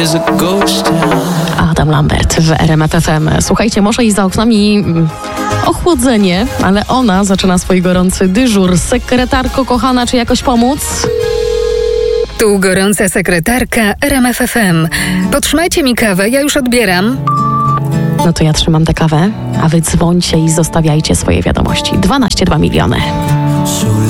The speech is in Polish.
Adam Lambert w RMF FM. Słuchajcie, może i za oknami ochłodzenie, ale ona zaczyna swój gorący dyżur. Sekretarko kochana, czy jakoś pomóc? Tu gorąca sekretarka RMF FM. Potrzymajcie mi kawę, ja już odbieram. No to ja trzymam tę kawę, a wy dzwońcie i zostawiajcie swoje wiadomości. 12,2 miliony.